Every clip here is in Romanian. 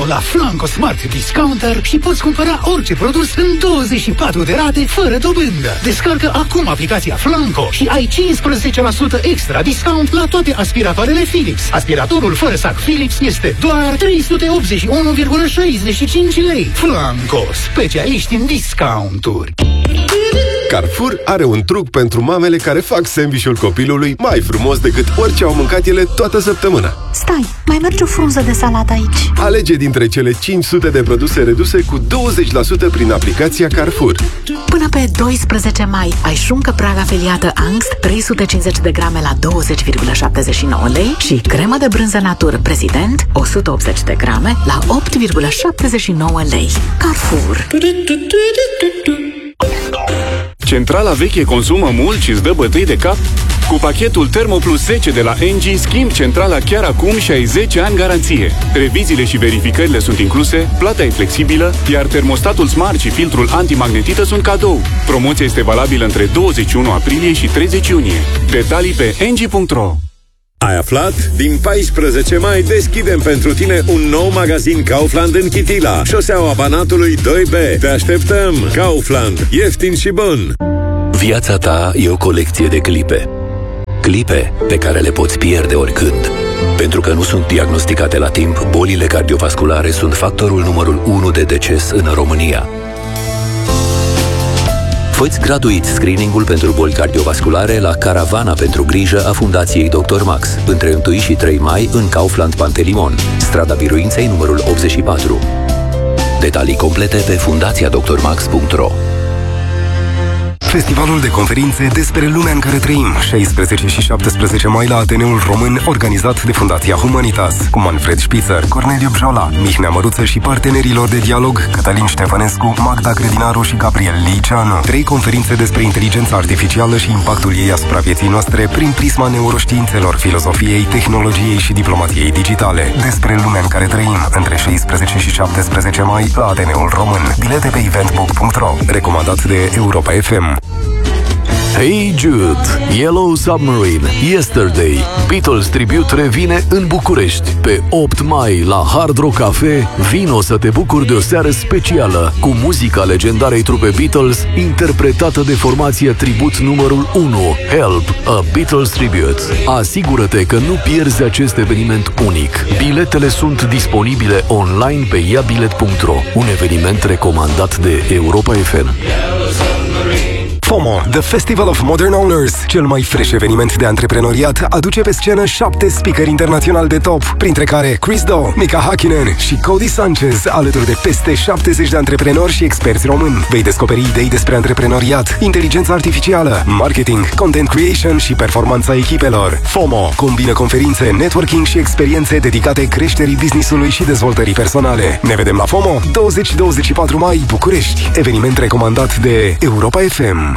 la Flanco Smart Discounter și poți cumpăra orice produs în 24 de rate fără dobândă. Descarcă acum aplicația Flanco și ai 15% extra discount la toate aspiratoarele Philips. Aspiratorul fără sac Philips este doar 381,65 lei. Flanco, specialiști în discounturi. Carrefour are un truc pentru mamele care fac sandwich-ul copilului mai frumos decât orice au mâncat ele toată săptămâna. Stai, mai merge o frunză de salată aici. Alege dintre cele 500 de produse reduse cu 20% prin aplicația Carrefour. Până pe 12 mai ai șuncă prag afiliată Angst 350 de grame la 20,79 lei și cremă de brânză Natur President 180 de grame la 8,79 lei. Carrefour. Centrala veche consumă mult și îți dă bătăi de cap? Cu pachetul Thermo Plus 10 de la Engie, schimbi centrala chiar acum și ai 10 ani garanție. Reviziile și verificările sunt incluse, plata e flexibilă, iar termostatul Smart și filtrul antimagnetită sunt cadou. Promoția este valabilă între 21 aprilie și 30 iunie. Detalii pe engie.ro. Ai aflat? Din 14 mai deschidem pentru tine un nou magazin Kaufland în Chitila, șoseaua Banatului 2B. Te așteptăm! Kaufland. Ieftin și bun! Viața ta e o colecție de clipe. Clipe pe care le poți pierde oricând. Pentru că nu sunt diagnosticate la timp, bolile cardiovasculare sunt factorul numărul 1 de deces în România. Fă-ți gratuit screening-ul pentru boli cardiovasculare la Caravana pentru grijă a Fundației Dr. Max, între 1 și 3 mai în Kaufland Pantelimon, strada Biruinței numărul 84. Detalii complete pe fundațiadrmax.ro. Festivalul de conferințe despre lumea în care trăim, 16 și 17 mai la Ateneul Român, organizat de Fundația Humanitas, cu Manfred Spitzer, Corneliu Bjola, Mihnea Măruță și partenerilor de dialog, Cătălin Ștefănescu, Magda Grădinaru și Gabriel Liceanu. 3 conferințe despre inteligența artificială și impactul ei asupra vieții noastre prin prisma neuroștiințelor, filozofiei, tehnologiei și diplomației digitale. Despre lumea în care trăim, între 16 și 17 mai la Ateneul Român. Bilete pe eventbook.ro. Recomandat de Europa FM. Hey Jude, Yellow Submarine, Yesterday, Beatles Tribute revine în București. Pe 8 mai, la Hard Rock Cafe, vino să te bucuri de o seară specială, cu muzica legendarei trupe Beatles, interpretată de formația tribut numărul 1, Help, a Beatles Tribute. Asigură-te că nu pierzi acest eveniment unic. Biletele sunt disponibile online pe iabilet.ro, un eveniment recomandat de Europa FM. FOMO, The Festival of Modern Owners, cel mai fresh eveniment de antreprenoriat, aduce pe scenă 7 speakeri internaționali de top, printre care Chris Do, Mika Hakkinen și Cody Sanchez, alături de peste 70 de antreprenori și experți români. Vei descoperi idei despre antreprenoriat, inteligența artificială, marketing, content creation și performanța echipelor. FOMO combină conferințe, networking și experiențe dedicate creșterii business-ului și dezvoltării personale. Ne vedem la FOMO 20-24 mai, București. Eveniment recomandat de Europa FM.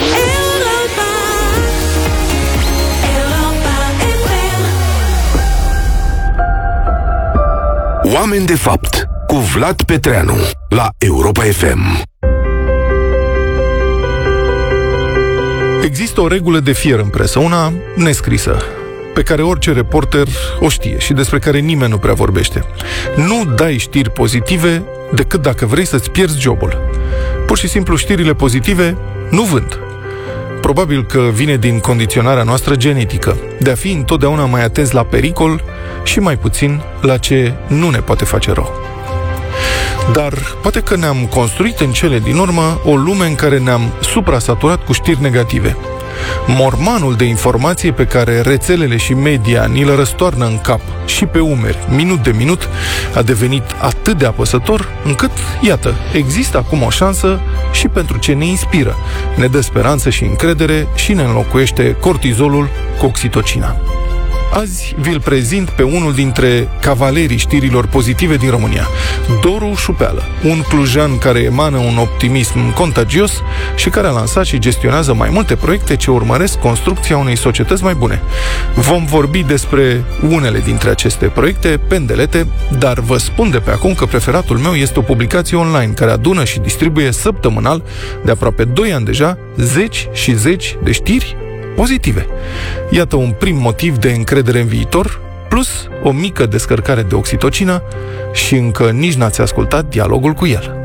Oameni de fapt, cu Vlad Petreanu la Europa FM. Există o regulă de fier în presă, una nescrisă, pe care orice reporter o știe și despre care nimeni nu prea vorbește. Nu dai știri pozitive decât dacă vrei să-ți pierzi jobul. Pur și simplu, știrile pozitive nu vând. Probabil că vine din condiționarea noastră genetică, de a fi întotdeauna mai atenți la pericol și mai puțin la ce nu ne poate face rău. Dar poate că ne-am construit în cele din urmă o lume în care ne-am suprasaturat cu știri negative. Mormanul de informație pe care rețelele și media ni le răstoarnă în cap și pe umeri, minut de minut, a devenit atât de apăsător încât, iată, există acum o șansă și pentru ce ne inspiră, ne dă speranță și încredere și ne înlocuiește cortizolul cu oxitocina. Azi vi-l prezint pe unul dintre cavalerii știrilor pozitive din România, Doru Șupeală, un clujan care emană un optimism contagios și care a lansat și gestionează mai multe proiecte ce urmăresc construcția unei societăți mai bune. Vom vorbi despre unele dintre aceste proiecte, pendelete, dar vă spun de pe acum că preferatul meu este o publicație online care adună și distribuie săptămânal, de aproape 2 ani deja, zeci și zeci de știri pozitive. Iată un prim motiv de încredere în viitor, plus o mică descărcare de oxitocină și încă nici n-ați ascultat dialogul cu el.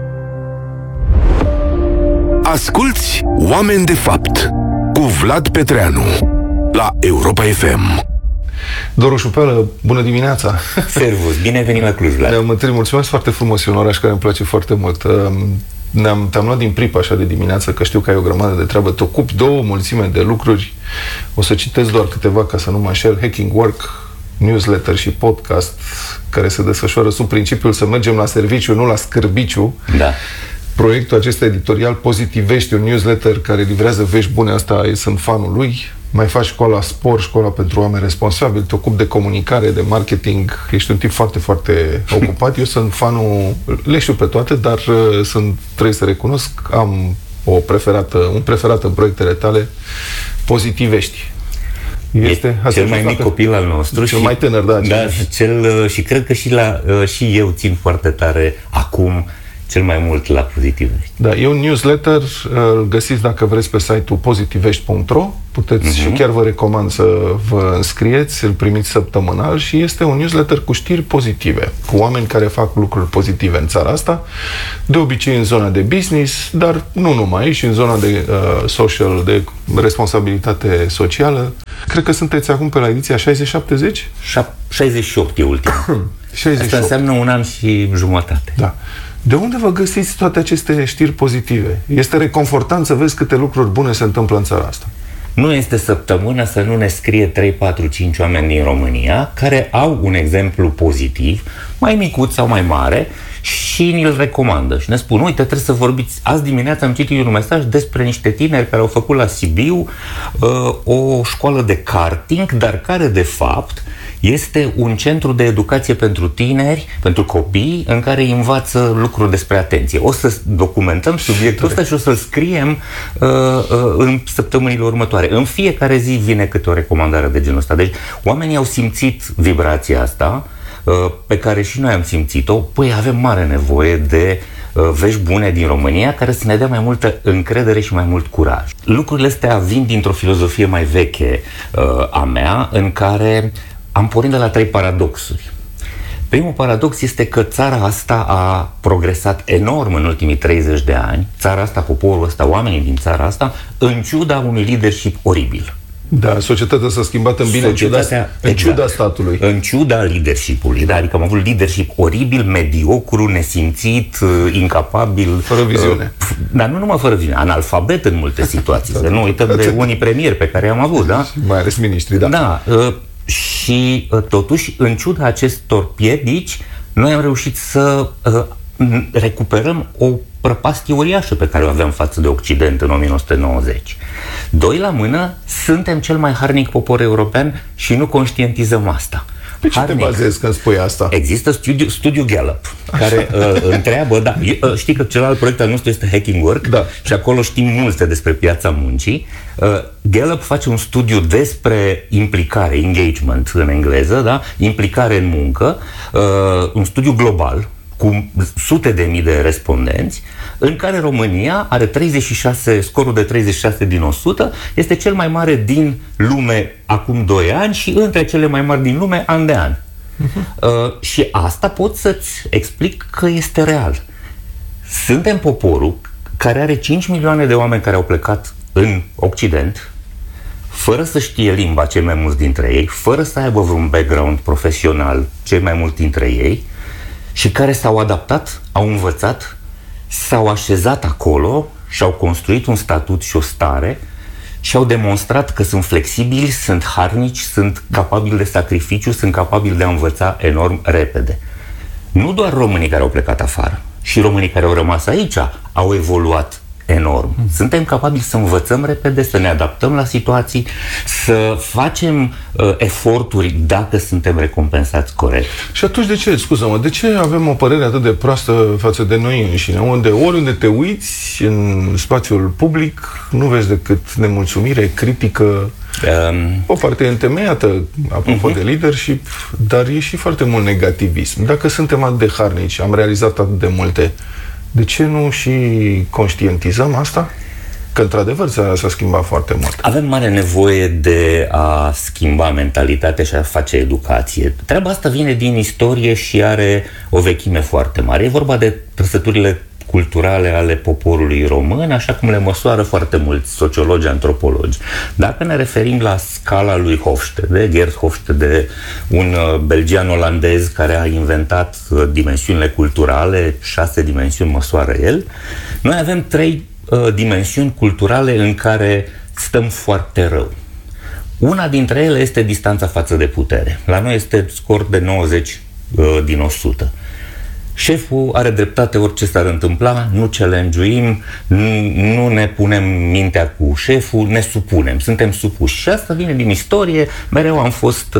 Asculți Oameni de Fapt cu Vlad Petreanu la Europa FM. Doru Șupelă, bună dimineața! Servus, bine venit la Cluj, Vlad! Ne-am întâlnit, mulțumesc foarte frumos, e un oraș care îmi place foarte mult. Te-am luat din pripă așa de dimineață, că știu că ai o grămadă de treabă, te ocupi de o mulțime de lucruri. O să citesc doar câteva ca să nu mă înșel. Hacking Work, newsletter și podcast care se desfășoară sub principiul să mergem la serviciu, nu la scârbiciu. Da. Proiectul acesta editorial Pozitivești, un newsletter care livrează vești bune, asta sunt fanul lui. Mai faci școala Spor, școala pentru oameni responsabili, te ocupi de comunicare, de marketing, ești un tip foarte, foarte ocupat. Eu sunt fanul, le știu pe toate, dar trebuie să recunosc, am un preferat în proiectele tale, Pozitivești. Este cel mai mic copil al nostru. Cel mai tânăr, da. Și cred că și eu țin foarte tare acum cel mai mult la Pozitivești. Da, e un newsletter, îl găsiți dacă vreți pe site-ul pozitivești.ro, puteți și chiar vă recomand să vă înscrieți, îl primiți săptămânal și este un newsletter cu știri pozitive, cu oameni care fac lucruri pozitive în țara asta, de obicei în zona de business, dar nu numai, și în zona de social, de responsabilitate socială. Cred că sunteți acum pe la ediția 60-70? 68 e ultima. 68. Asta înseamnă un an și jumătate. Da. De unde vă găsiți toate aceste știri pozitive? Este reconfortant să vezi câte lucruri bune se întâmplă în țara asta. Nu este săptămână să nu ne scrie 3, 4, 5 oameni din România care au un exemplu pozitiv, mai micuț sau mai mare, și ni-l recomandă. Și ne spun, uite, trebuie să vorbiți. Azi dimineața am citit un mesaj despre niște tineri care au făcut la Sibiu o școală de karting, dar care, de fapt, este un centru de educație pentru tineri, pentru copii, în care îi învață lucruri despre atenție. O să documentăm subiectul ăsta și o să-l scriem în săptămânile următoare. În fiecare zi vine câte o recomandare de genul ăsta. Deci oamenii au simțit vibrația asta, pe care și noi am simțit-o. Păi avem mare nevoie de vești bune din România care să ne dea mai multă încredere și mai mult curaj. Lucrurile astea vin dintr-o filozofie mai veche a mea, în care am pornit de la 3 paradoxuri. Primul paradox este că țara asta a progresat enorm în ultimii 30 de ani. Țara asta, poporul ăsta, oamenii din țara asta, în ciuda unui leadership oribil. Da, societatea s-a schimbat în bine, în ciuda statului. În ciuda leadership-ului, da, adică am avut leadership oribil, mediocru, nesimțit, incapabil. Fără viziune. Dar nu numai fără viziune, analfabet în multe situații. Să nu uităm de unii premieri pe care i-am avut, da? Mai ales miniștri, da. Da, și totuși, în ciuda acestor piedici, noi am reușit să recuperăm o prăpastie uriașă pe care o aveam față de Occident în 1990. Doi la mână, suntem cel mai harnic popor european și nu conștientizăm asta. Pe ce te bazezi când spui asta? Există studiu Gallup care întreabă, da, știi că celălalt proiect al nostru este Hacking Work, da, și acolo știm multe despre piața muncii. Gallup face un studiu despre implicare, engagement în engleză, da? Implicare în muncă, un studiu global cu sute de mii de respondenți, în care România are scorul de 36 din 100, este cel mai mare din lume acum 2 ani și între cele mai mari din lume an de an. Și asta pot să-ți explic că este real. Suntem poporul care are 5 milioane de oameni care au plecat în Occident, fără să știe limba cei mai mulți dintre ei, fără să aibă vreun background profesional cei mai mulți dintre ei, și care s-au adaptat, au învățat, s-au așezat acolo și au construit un statut și o stare și au demonstrat că sunt flexibili, sunt harnici, sunt capabili de sacrificiu, sunt capabili de a învăța enorm repede. Nu doar românii care au plecat afară, și românii care au rămas aici au evoluat enorm. Suntem capabili să învățăm repede, să ne adaptăm la situații, să facem eforturi dacă suntem recompensați corect. Și atunci de ce avem o părere atât de proastă față de noi înșine? Oriunde te uiți în spațiul public, nu vezi decât nemulțumire, critică, o parte întemeiată, apropo de leadership, dar e și foarte mult negativism. Dacă suntem atât de harnici, am realizat atât de multe, de ce nu și conștientizăm asta? Că într-adevăr s-a schimbat foarte mult. Avem mare nevoie de a schimba mentalitatea și a face educație. Treaba asta vine din istorie și are o vechime foarte mare. E vorba de trăsăturile culturale ale poporului român, așa cum le măsoară foarte mulți sociologi, antropologi. Dacă ne referim la scala lui Hofstede, Gert Hofstede, un belgian-olandez care a inventat dimensiunile culturale, 6 dimensiuni măsoară el, noi avem 3 dimensiuni culturale în care stăm foarte rău. Una dintre ele este distanța față de putere. La noi este scor de 90 din 100. Șeful are dreptate orice s-ar întâmpla, nu challenge-uim, nu ne punem mintea cu șeful, ne supunem, suntem supuși. Și asta vine din istorie, mereu am fost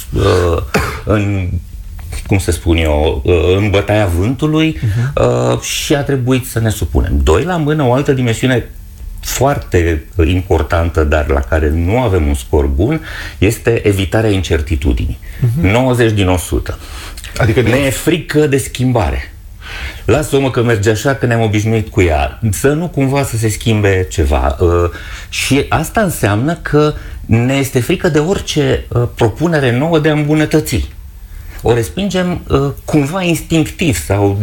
în, cum să spun eu, în bătaia vântului și a trebuit să ne supunem. Doi la mână, o altă dimensiune foarte importantă, dar la care nu avem un scor bun, este evitarea incertitudinii. 90 din 100. Adică ne e frică de schimbare. Lasă-mă că merge așa, că ne-am obișnuit cu ea. Să nu cumva să se schimbe ceva. Și asta înseamnă că ne este frică de orice propunere nouă de a îmbunătăți. O respingem cumva instinctiv sau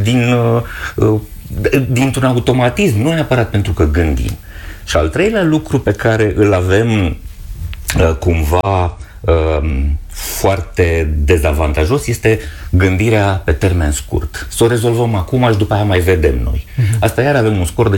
dintr-un automatism, nu neapărat pentru că gândim. Și al treilea lucru pe care îl avem cumva foarte dezavantajos este gândirea pe termen scurt. Să o rezolvăm acum și după aia mai vedem noi. Asta iar avem un scor de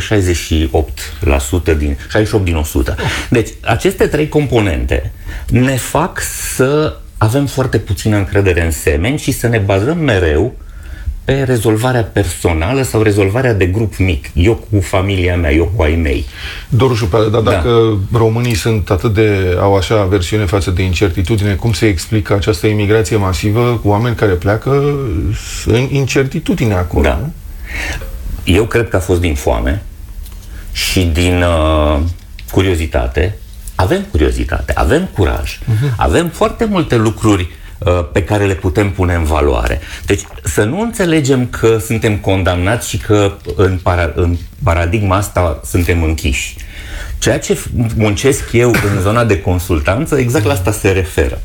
68% din 68 din 100. Deci, aceste 3 componente ne fac să avem foarte puțină încredere în semeni și să ne bazăm mereu pe rezolvarea personală sau rezolvarea de grup mic. Eu cu familia mea, eu cu ai mei. Doru Șupea, dar dacă românii sunt au așa aversiune față de incertitudine, cum se explică această imigrație masivă cu oameni care pleacă în incertitudine acolo? Da. Eu cred că a fost din foame și din curiozitate. Avem curiozitate, avem curaj, avem foarte multe lucruri pe care le putem pune în valoare. Deci să nu înțelegem că suntem condamnați și că în paradigma asta suntem închiși. Ceea ce muncesc eu în zona de consultanță, exact la asta se referă.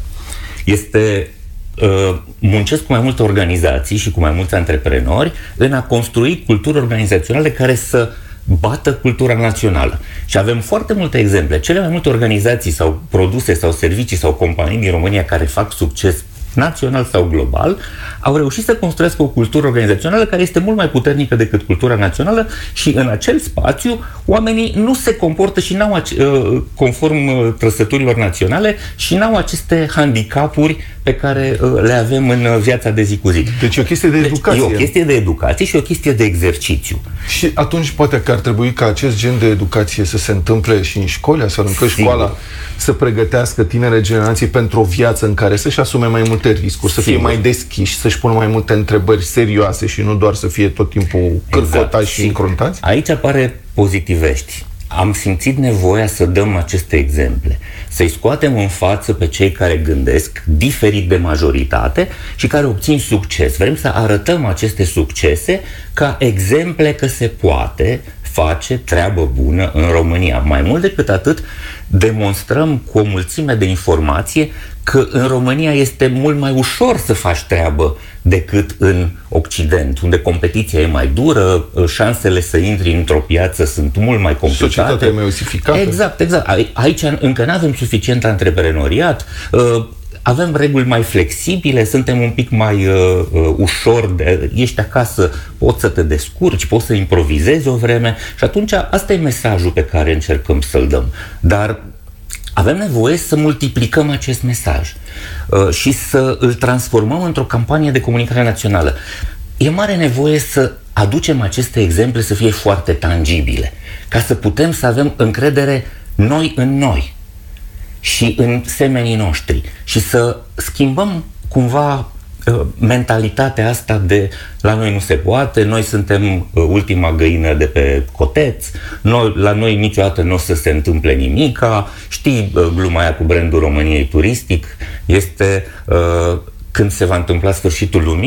Muncesc cu mai multe organizații și cu mai mulți antreprenori în a construi culturi organizaționale care să bată cultura națională. Și avem foarte multe exemple. Cele mai multe organizații sau produse sau servicii sau companii din România care fac succes național sau global, au reușit să construiască o cultură organizațională care este mult mai puternică decât cultura națională și în acel spațiu oamenii nu se comportă și n-au conform trăsăturilor naționale și n-au aceste handicapuri pe care le avem în viața de zi cu zi. Deci e o chestie de educație. E o chestie de educație și o chestie de exercițiu. Și atunci poate că ar trebui ca acest gen de educație să se întâmple și în școli, astfel încât școala să pregătească tinere generații pentru o viață în care să-și asume mai multe riscuri, să fie mai deschiși, să-și pună mai multe întrebări serioase și nu doar să fie tot timpul cârcotați și încruntați? Aici apare pozitivești. Am simțit nevoia să dăm aceste exemple, să-i scoatem în față pe cei care gândesc diferit de majoritate și care obțin succes. Vrem să arătăm aceste succese ca exemple că se poate face treabă bună în România. Mai mult decât atât, demonstrăm cu o mulțime de informație că în România este mult mai ușor să faci treabă decât în Occident, unde competiția e mai dură, șansele să intri într-o piață sunt mult mai complicate. Societatea e mai osificată. Exact. Aici încă nu avem suficient antreprenoriat, avem reguli mai flexibile, suntem un pic mai ușor, ești acasă, poți să te descurci, poți să improvizezi o vreme și atunci asta e mesajul pe care încercăm să-l dăm. Dar avem nevoie să multiplicăm acest mesaj și să îl transformăm într-o campanie de comunicare națională. E mare nevoie să aducem aceste exemple să fie foarte tangibile, ca să putem să avem încredere noi în noi și în semenii noștri și să schimbăm cumva mentalitatea asta de la noi nu se poate, noi suntem ultima găină de pe coteț, la noi niciodată nu o să se întâmple nimica. Știi gluma aia cu brandul României turistic? Este când se va întâmpla sfârșitul lumii,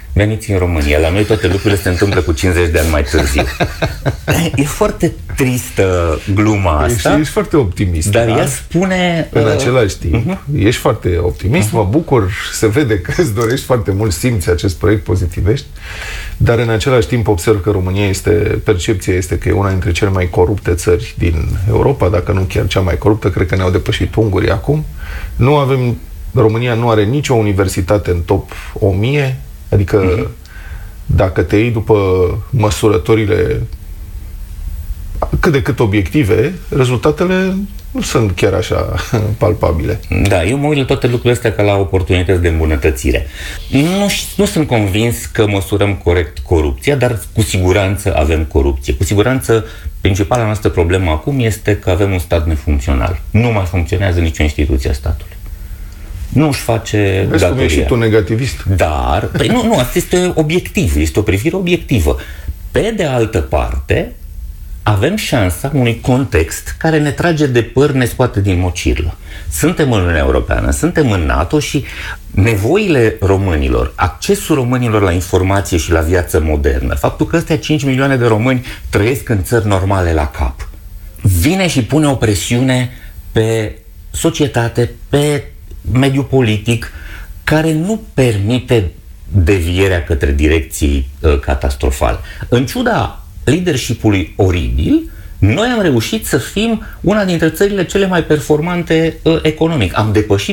veniți în România. La noi toate lucrurile se întâmplă cu 50 de ani mai târziu. E foarte tristă gluma asta. Ești foarte optimist. Dar ea spune... În același timp, ești foarte optimist, mă bucur, se vede că îți dorești foarte mult, simți acest proiect Pozitivești, dar în același timp observ că România percepția este că e una dintre cele mai corupte țări din Europa, dacă nu chiar cea mai coruptă, cred că ne-au depășit ungurii acum. România nu are nicio universitate în top 1000, adică dacă te iei după măsurătorile cât de cât obiective, rezultatele nu sunt chiar așa palpabile. Da, eu mă uit la toate lucrurile astea ca la oportunități de îmbunătățire. Nu sunt convins că măsurăm corect corupția, dar cu siguranță avem corupție. Cu siguranță, principala noastră problemă acum este că avem un stat nefuncțional. Nu mai funcționează nicio instituție a statului. Nu își face datoria. Vezi cum ești tu negativist? Dar, nu, asta este obiectiv, este o privire obiectivă. Pe de altă parte, avem șansa unui context care ne trage de păr, ne scoate din mocirlă. Suntem în Uniunea Europeană, suntem în NATO și nevoile românilor, accesul românilor la informație și la viață modernă, faptul că ăstea 5 milioane de români trăiesc în țări normale la cap, vine și pune o presiune pe societate, pe mediul politic, care nu permite devierea către direcții catastrofale. În ciuda leadership-ului oribil, noi am reușit să fim una dintre țările cele mai performante economic. Am depășit